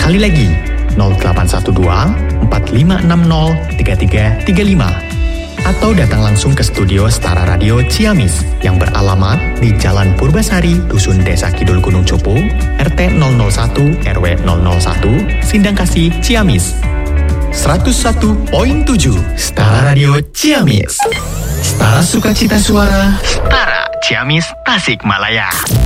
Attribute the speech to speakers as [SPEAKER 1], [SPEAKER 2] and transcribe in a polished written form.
[SPEAKER 1] Sekali lagi, 0812 4560 3335. Atau datang langsung ke studio Setara Radio Ciamis yang beralamat di Jalan Purbasari, Dusun Desa Kidul Gunung Cupu, RT 001 RW 001, Sindangkasih, Ciamis. 101.7 Setara Radio Ciamis. Setara sukacita suara, Setara Ciamis Tasikmalaya.